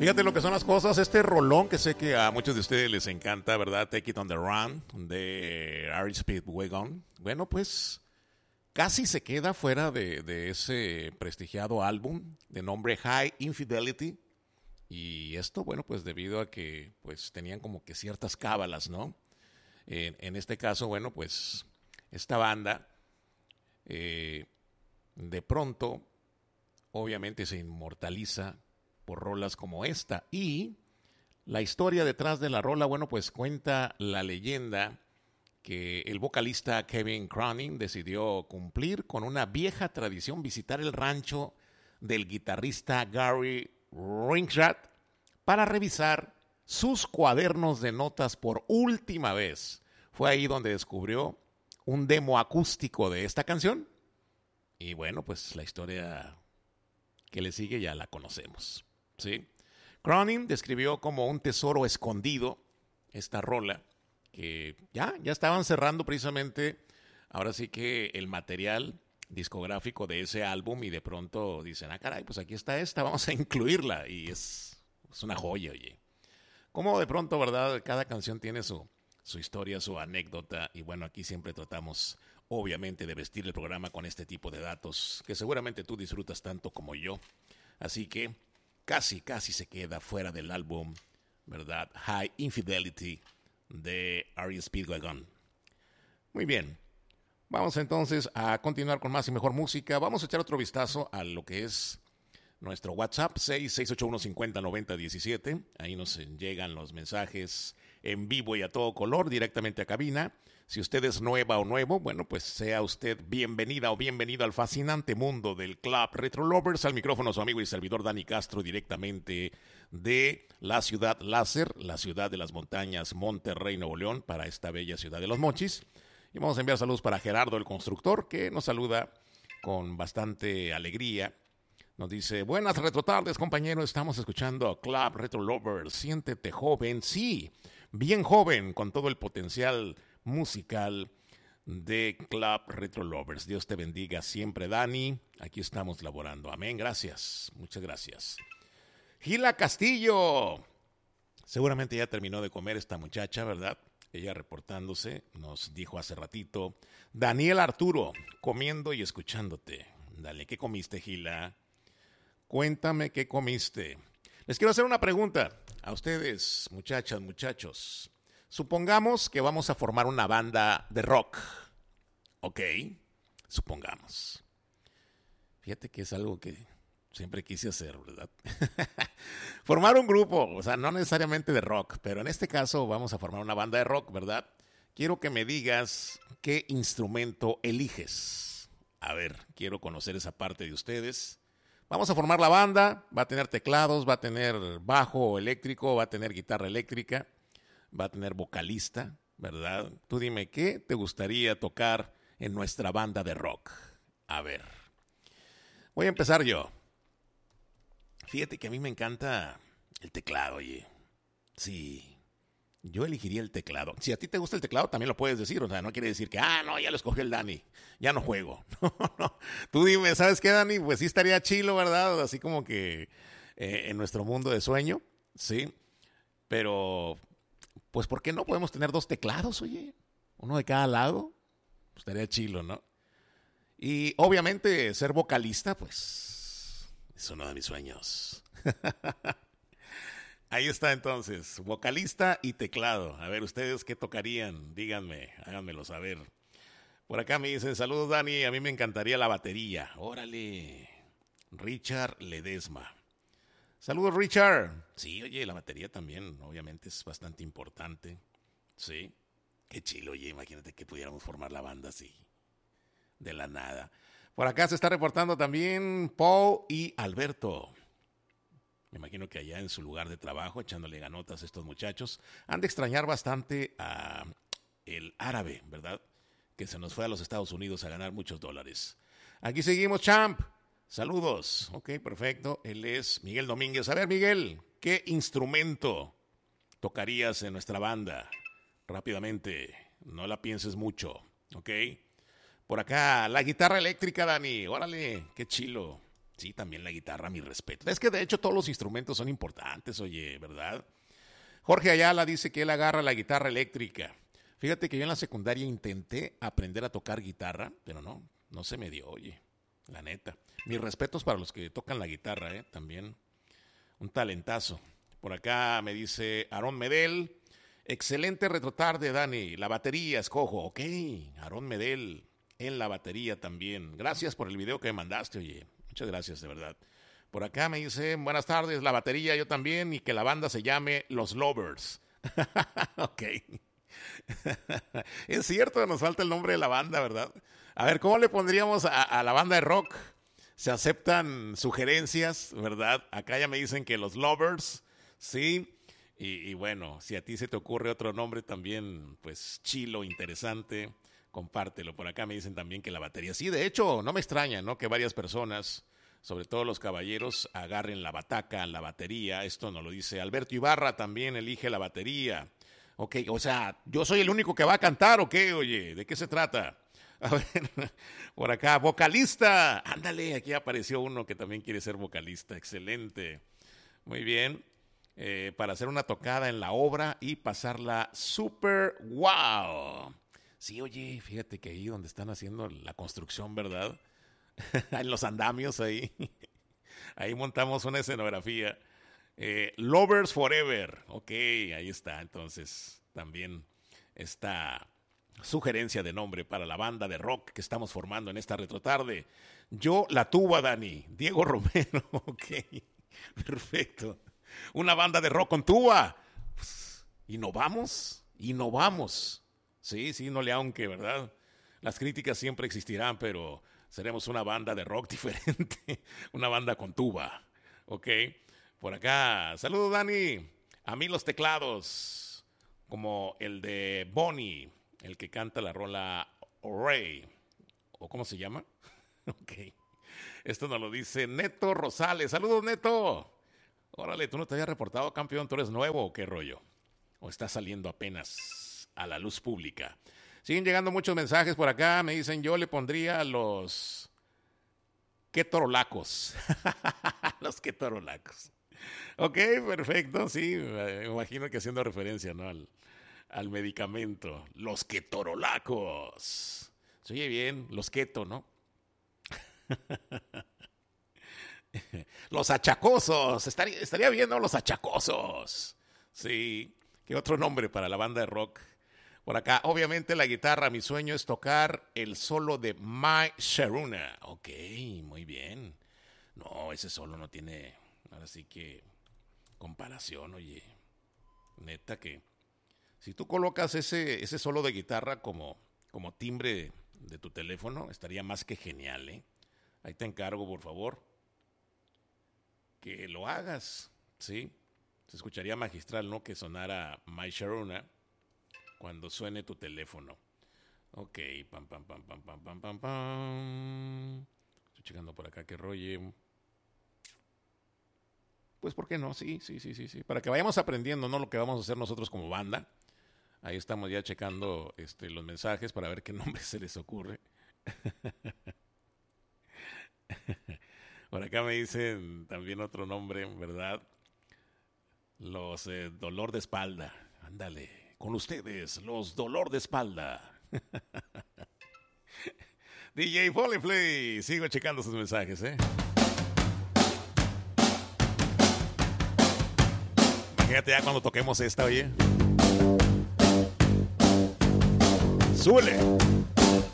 Fíjate lo que son las cosas, este rolón que sé que a muchos de ustedes les encanta, ¿verdad? Take It on the Run de Ari Speedwagon. Bueno, pues casi se queda fuera de ese prestigiado álbum de nombre High Infidelity. Y esto, bueno, pues debido a que pues tenían como que ciertas cábalas, ¿no? En este caso, bueno, pues esta banda de pronto, obviamente se inmortaliza por rolas como esta. Y la historia detrás de la rola, bueno, pues cuenta la leyenda que el vocalista Kevin Cronin decidió cumplir con una vieja tradición, visitar el rancho del guitarrista Gary Ringrad para revisar sus cuadernos de notas por última vez. Fue ahí donde descubrió un demo acústico de esta canción. Y bueno, pues la historia que le sigue ya la conocemos, ¿sí? Cronin describió como un tesoro escondido esta rola, que ya estaban cerrando precisamente, ahora sí que el material discográfico de ese álbum, y de pronto dicen, caray, pues aquí está esta, vamos a incluirla, y es una joya, oye. Como de pronto, ¿verdad? Cada canción tiene su historia, su anécdota, y bueno, aquí siempre tratamos, obviamente, de vestir el programa con este tipo de datos, que seguramente tú disfrutas tanto como yo. Así que casi se queda fuera del álbum, ¿verdad? High Infidelity de R.E.M. Speedwagon. Muy bien. Vamos entonces a continuar con más y mejor música. Vamos a echar otro vistazo a lo que es nuestro WhatsApp, 6681509017. Ahí nos llegan los mensajes en vivo y a todo color, directamente a cabina. Si usted es nueva o nuevo, bueno, pues sea usted bienvenida o bienvenido al fascinante mundo del Club Retro Lovers. Al micrófono su amigo y servidor Dani Castro, directamente de la ciudad láser, la ciudad de las montañas, Monterrey, Nuevo León, para esta bella ciudad de Los Mochis. Y vamos a enviar saludos para Gerardo, el constructor, que nos saluda con bastante alegría. Nos dice, buenas retrotardes, compañeros, estamos escuchando a Club Retro Lovers. Siéntete joven, sí, bien joven, con todo el potencial musical de Club Retro Lovers. Dios te bendiga siempre, Dani. Aquí estamos laborando. Amén, gracias, muchas gracias. Gila Castillo. Seguramente ya terminó de comer esta muchacha, ¿verdad? Ella reportándose, nos dijo hace ratito. Daniel Arturo, comiendo y escuchándote. Dale, ¿qué comiste, Gila? Cuéntame qué comiste. Les quiero hacer una pregunta a ustedes, muchachas, muchachos. Supongamos que vamos a formar una banda de rock. ¿Ok? Supongamos. Fíjate que es algo que siempre quise hacer, ¿verdad? Formar un grupo, o sea, no necesariamente de rock, pero en este caso vamos a formar una banda de rock, ¿verdad? Quiero que me digas qué instrumento eliges. A ver, quiero conocer esa parte de ustedes. Vamos a formar la banda, va a tener teclados, va a tener bajo eléctrico, va a tener guitarra eléctrica, va a tener vocalista, ¿verdad? Tú dime, ¿qué te gustaría tocar en nuestra banda de rock? A ver, voy a empezar yo. Fíjate que a mí me encanta el teclado, oye. Sí, yo elegiría el teclado. Si a ti te gusta el teclado, también lo puedes decir. O sea, no quiere decir que, no, ya lo escogió el Dani. Ya no juego. No. Tú dime, ¿sabes qué, Dani? Pues sí estaría chilo, ¿verdad? Así como que en nuestro mundo de sueño, ¿sí? Pero, pues, ¿por qué no podemos tener 2 teclados, oye? Uno de cada lado. Pues estaría chilo, ¿no? Y obviamente ser vocalista, pues, es uno de mis sueños. Ahí está entonces, vocalista y teclado. A ver, ¿ustedes qué tocarían? Díganme, háganmelo saber. Por acá me dicen, saludos Dani, a mí me encantaría la batería. Órale, Richard Ledesma. Saludos Richard. Sí, oye, la batería también, obviamente es bastante importante. Sí, qué chilo, oye, imagínate que pudiéramos formar la banda así, de la nada. Por acá se está reportando también Paul y Alberto. Me imagino que allá en su lugar de trabajo, echándole ganotas a estos muchachos, han de extrañar bastante a el árabe, ¿verdad? Que se nos fue a los Estados Unidos a ganar muchos dólares. Aquí seguimos, champ. Saludos. Ok, perfecto. Él es Miguel Domínguez. A ver, Miguel, ¿qué instrumento tocarías en nuestra banda? Rápidamente, no la pienses mucho, ¿ok? Por acá, la guitarra eléctrica, Dani. Órale, qué chilo. Sí, también la guitarra, mi respeto. Es que de hecho todos los instrumentos son importantes, oye, ¿verdad? Jorge Ayala dice que él agarra la guitarra eléctrica. Fíjate que yo en la secundaria intenté aprender a tocar guitarra, pero no se me dio, oye, la neta. Mis respetos para los que tocan la guitarra, también un talentazo. Por acá me dice Aarón Medel, excelente retrotarde, Dani, la batería escojo, ok, Aarón Medel en la batería también. Gracias por el video que me mandaste, oye, muchas gracias, de verdad. Por acá me dice, buenas tardes, la batería yo también, y que la banda se llame Los Lovers. Ok. Es cierto, nos falta el nombre de la banda, ¿verdad? A ver, ¿cómo le pondríamos a la banda de rock? Se aceptan sugerencias, ¿verdad? Acá ya me dicen que Los Lovers, ¿sí? Y bueno, si a ti se te ocurre otro nombre también, pues chilo, interesante, compártelo. Por acá me dicen también que la batería. Sí, de hecho, no me extraña, ¿no? Que varias personas, sobre todo los caballeros, agarren la bataca, la batería. Esto nos lo dice Alberto Ibarra, también elige la batería. Ok, o sea, ¿yo soy el único que va a cantar o qué? Oye, ¿de qué se trata? A ver, por acá, vocalista. Ándale, aquí apareció uno que también quiere ser vocalista. Excelente. Muy bien. Para hacer una tocada en la obra y pasarla súper wow. Sí, oye, fíjate que ahí donde están haciendo la construcción, ¿verdad? En los andamios ahí. Ahí montamos una escenografía. Lovers Forever. Ok, ahí está. Entonces, también esta sugerencia de nombre para la banda de rock que estamos formando en esta retrotarde. Yo la tuba, Dani. Diego Romero. Ok, perfecto. Una banda de rock con tuba. Pues, innovamos. Sí, no le aunque, ¿verdad? Las críticas siempre existirán, pero seremos una banda de rock diferente. Una banda con tuba. Ok. Por acá, saludos Dani, a mí los teclados, como el de Bonnie, el que canta la rola Ray, o ¿cómo se llama? Ok, esto nos lo dice Neto Rosales, saludos Neto. Órale, ¿tú no te habías reportado, campeón? ¿Tú eres nuevo o qué rollo? ¿O estás saliendo apenas a la luz pública? Siguen llegando muchos mensajes por acá, me dicen yo le pondría a los ketorolacos, los ketorolacos. Ok, perfecto, sí, me imagino que haciendo referencia, ¿no? Al medicamento. Los ketorolacos. Se oye bien, los keto, ¿no? Los achacosos, estaría bien, ¿no? Los achacosos. Sí, ¿qué otro nombre para la banda de rock? Por acá, obviamente la guitarra, mi sueño es tocar el solo de My Sharona. Ok, muy bien. No, ese solo no tiene, ahora sí que comparación, oye. Neta que si tú colocas ese solo de guitarra como timbre de tu teléfono, estaría más que genial, ¿eh? Ahí te encargo, por favor, que lo hagas, ¿sí? Se escucharía magistral, ¿no? Que sonara My Sharona cuando suene tu teléfono. Ok, pam, pam, pam, pam, pam, pam, pam, pam. Estoy checando por acá que rolle. Pues, ¿por qué no? Sí. Para que vayamos aprendiendo, ¿no? Lo que vamos a hacer nosotros como banda. Ahí estamos ya checando los mensajes para ver qué nombre se les ocurre. Por acá me dicen también otro nombre, ¿verdad? Los dolor de espalda. Ándale, con ustedes, los dolor de espalda. DJ Polyplay. Sigo checando sus mensajes, ¿eh? Imagínate ya cuando toquemos esta, oye. ¡Súbele!